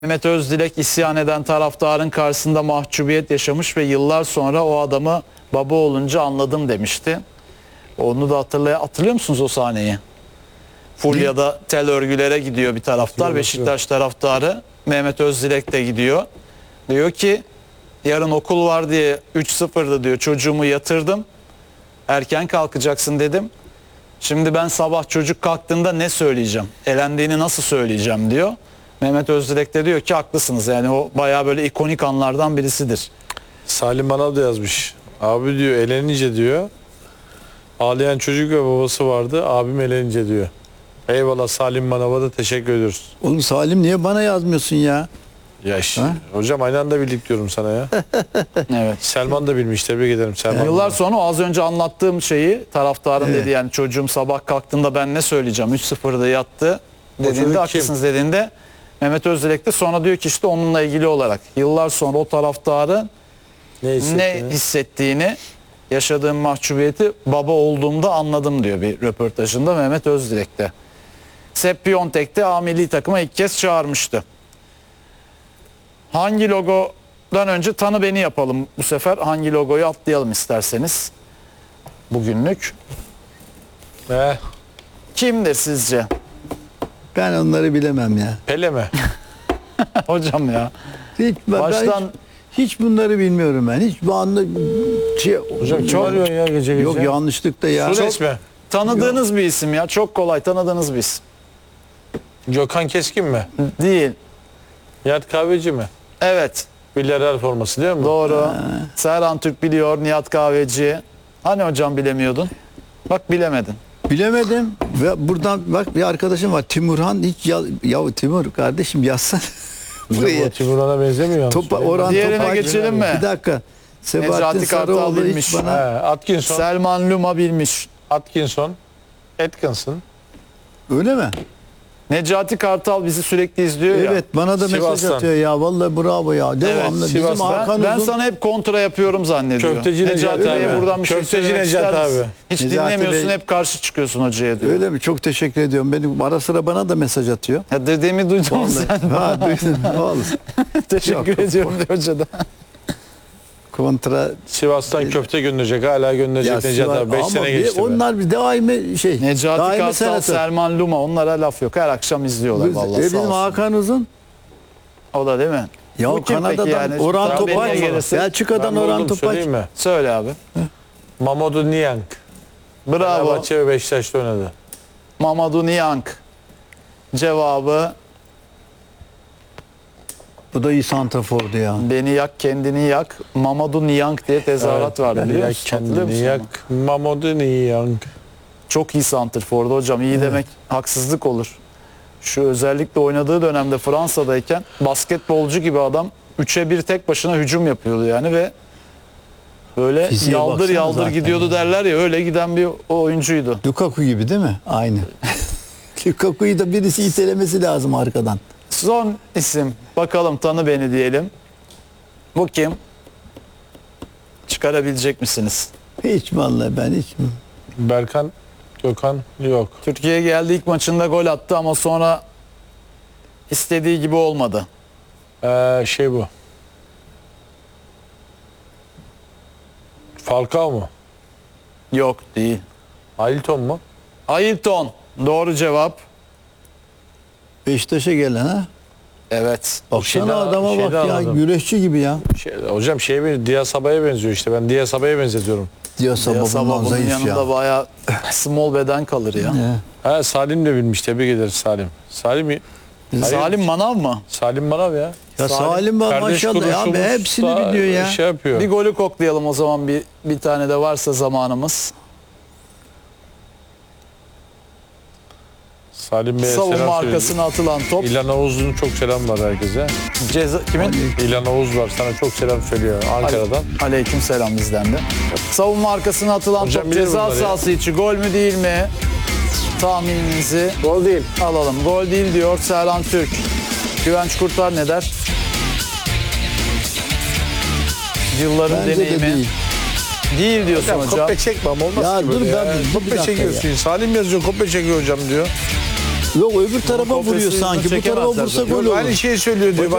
Mehmet Özdilek isyan eden taraftarın karşısında mahcubiyet yaşamış ve yıllar sonra o adamı baba olunca anladım demişti. Onu da hatırlıyor musunuz o sahneyi? Fulya'da tel örgülere gidiyor bir taraftar, Beşiktaş taraftarı. Mehmet Özdilek de gidiyor. Diyor ki yarın okul var diye 3-0'da diyor çocuğumu yatırdım. Erken kalkacaksın dedim. Şimdi ben sabah çocuk kalktığında ne söyleyeceğim? Elendiğini nasıl söyleyeceğim diyor. Mehmet Özdilek de diyor ki haklısınız, yani o bayağı böyle ikonik anlardan birisidir. Salim Manav da yazmış. Abi diyor elenince diyor ağlayan çocuk ve babası vardı, abim elenince diyor. Eyvallah, Salim Manav'a da teşekkür ediyoruz. Oğlum Salim niye bana yazmıyorsun ya? Ya işte, hocam aynı anda bildik diyorum sana ya. Evet. Selman da bilmiş, tebrik ederim Selman. Yıllar sonra o az önce anlattığım şeyi taraftarın Evet. dedi, yani çocuğum sabah kalktığında ben ne söyleyeceğim, 3-0'da yattı dediğinde, çocuk haklısınız dediğinde Mehmet Özdilek de sonra diyor ki işte onunla ilgili olarak yıllar sonra o taraftarın ne hissettiğini, yaşadığım mahcubiyeti baba olduğumda anladım diyor bir röportajında Mehmet Özdilek'te. Sepp Piontek de A milli takıma ilk kez çağırmıştı. Hangi logodan önce tanı beni yapalım bu sefer. Hangi logoyu atlayalım isterseniz bugünlük. Kimdir sizce? Ben onları bilemem ya. Pele mi? Hocam ya. Hiç, Baştan hiç bunları bilmiyorum ben. Hiç bu anda Hocam kim Çok- arıyor ya gece gece? yok yanlışlıkla ya. Su resmi. tanıdığınız bir isim ya. Çok kolay tanıdığınız bir isim. Gökhan Keskin mi? Değil. Nihat Kahveci mi? Evet. Villarreal forması değil mi? Doğru. Serhan Türk biliyor. Nihat Kahveci. Hani hocam bilemiyordun? Bak bilemedin. Bilemedim. Ve buradan bak bir arkadaşım var. Timurhan hiç ya Timur kardeşim yazsana. Hocam Buraya. o Timurhan'a benzemiyor yalnız. Topa, Orhan Diğerine Topaç. geçelim mi? Bir dakika. Sebahattin Necati Kartal Sarıoğlu bilmiş. hiç bana... Atkinson. Selman Luma bilmiş. Atkinson. Atkinson. Öyle mi? Necati Kartal bizi sürekli izliyor ya. Evet, bana da mesaj Sivas'tan. atıyor ya. Vallahi bravo ya. Devamlı. Bizim Sivas'tan. Hakan Ben Uzun. sana hep kontra yapıyorum zannediyor. Köfteci Necati Bey'e abi. buradan bir şey Köfteci söylemek Necati ister misin? abi. Hiç Necati dinlemiyorsun, Bey. hep karşı çıkıyorsun hocaya diyor. Öyle mi? Çok teşekkür ediyorum. Benim ara sıra bana da mesaj atıyor. Ya dediğimi duydun mu sen? Ha, duydum. Vallahi. Teşekkür Yok, ediyorum diyor hoca da. Kontra Sivas'tan köfte gönderecek. Hala gönderecek Necati Sivas- abi. 5 ama sene bir- geçti. onlar bir daimi şey. Necati daimi Kartal, senatör. Selman Luma, onlara laf yok. Her akşam izliyorlar vallahi, sağ Bizim olsun. Hakan Uzun. O da değil mi? Ya Bu kim peki Kanada'dan yani? Orhan Daha Topaç. belliye gelirse- Belçika'dan Ben Orhan buldum, Topaç. söyleyeyim mi? Söyle abi. Mamadou Niang. Bravo. Fenerbahçe ve Beşiktaş'ta oynadı. Mamadou Niang. Cevabı Bu da iyi santrafordu ya. beni yak kendini yak. Mamadou Niang diye tezahürat vardı biliyor Yak musun? Hatırlıyor kendini musun yak. onu? Mamadou Niang. Çok iyi santrfordu hocam. İyi demek haksızlık olur. Şu özellikle oynadığı dönemde Fransa'dayken basketbolcu gibi adam 3'e 1 tek başına hücum yapıyordu yani ve böyle Fiziğe yaldır baksana yaldır zaten gidiyordu ya. derler ya, öyle giden bir oyuncuydu. Lukaku gibi değil mi? Aynı. Lukaku'yu da birisi itelemesi lazım arkadan. Son isim, bakalım tanı beni diyelim. Bu kim? Çıkarabilecek misiniz? Hiç vallahi ben hiç. Berkan Gökhan yok. Türkiye'ye geldi, ilk maçında gol attı ama sonra istediği gibi olmadı. Şey bu. Falcao mu? Yok, değil. Ailton mu? Ailton. Doğru cevap. Beşiktaş'a gelen ha. Evet. Baksana şeyden- adama bak şeyden ya. anladım. Güreşçi gibi ya. Hocam Diasaba'ya benziyor işte. Ben Diasaba'ya benzetiyorum. Diyor Sabah sabah bunun zayıf yanında ya. bayağı small beden kalır ya. Ya. Salim de bilmiş. Tebrik ederiz Salim. Salim Manav mı? Salim Manav ya. Ya Salim bak Kardeş maşallah ya. kuruşumuz Hepsini da biliyor ya. Şey yapıyor. Bir golü koklayalım o zaman, bir tane de varsa zamanımız. Salim Bey'e Savunma selam arkasına atılan top. İlhan Oğuz'un çok selam var herkese. Kimin? İlhan Oğuz var. Sana çok selam söylüyor Ankara'dan. Aleyküm selam bizden de. Savunma arkasına atılan Hocam top bilir ceza bunları ya. sahası içi gol mü değil mi? Tahmininizi Gol değil. alalım. Gol değil diyor Serhan Türk. Güvenç Kurtar ne der? Yılların Bence de deneyimi. değil. Değil diyorsun hocam. Kopya çekme ama olmaz Ya ki dur böyle ben ya. bir Kopya dakika çekiyorsun. ya. Salim yazıyor kopya çekiyor hocam diyor. Yok öbür tarafa Kafesi vuruyor sanki. Bu tarafa çekemezler vursa zaten. gol Yok, olur. aynı şeyi söylüyor diyor.